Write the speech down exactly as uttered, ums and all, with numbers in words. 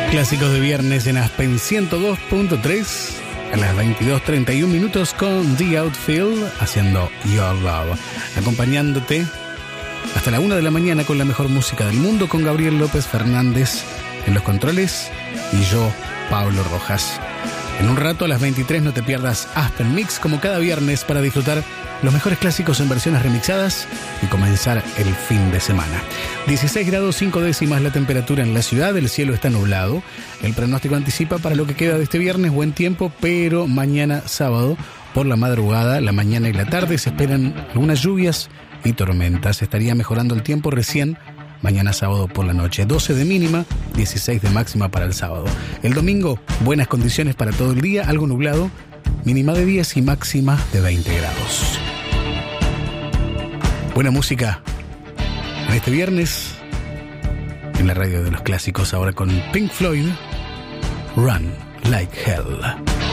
Clásicos de viernes en Aspen ciento dos punto tres a las veintidós treinta y un minutos con The Outfield haciendo Your Love, acompañándote hasta la una de la mañana con la mejor música del mundo, con Gabriel López Fernández en los controles y yo, Pablo Rojas. En un rato a las veintitrés no te pierdas Aspen Mix como cada viernes para disfrutar los mejores clásicos en versiones remixadas y comenzar el fin de semana. dieciséis grados cinco décimas la temperatura en la ciudad, el cielo está nublado. El pronóstico anticipa para lo que queda de este viernes buen tiempo, pero mañana sábado por la madrugada, la mañana y la tarde se esperan algunas lluvias y tormentas. Estaría mejorando el tiempo recién mañana sábado por la noche. doce de mínima, dieciséis de máxima para el sábado. El domingo, buenas condiciones para todo el día, algo nublado, mínima de diez y máxima de veinte grados. Buena música en este viernes en la radio de los clásicos, ahora con Pink Floyd, Run Like Hell.